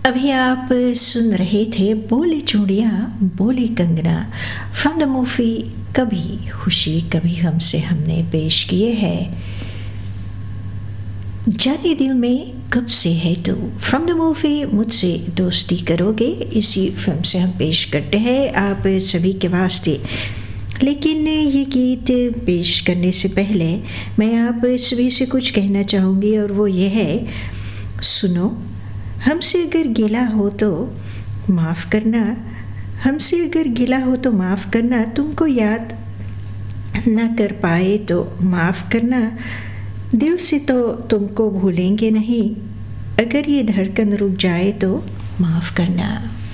अभी आप सुन रहे थे बोले चूड़ियाँ बोले कंगना फ्रॉम द मूवी कभी खुशी कभी हमसे हमने पेश किए हैं जाने दिल में कब से है तो फ्रॉम द मूवी मुझसे दोस्ती करोगे। इसी फिल्म से हम पेश करते हैं आप सभी के वास्ते। लेकिन ये गीत पेश करने से पहले मैं आप सभी से कुछ कहना चाहूँगी और वो ये है, सुनो हमसे अगर गिला हो तो माफ़ करना, हमसे अगर गिला हो तो माफ़ करना, तुमको याद ना कर पाए तो माफ़ करना, दिल से तो तुमको भूलेंगे नहीं, अगर ये धड़कन रुक जाए तो माफ़ करना।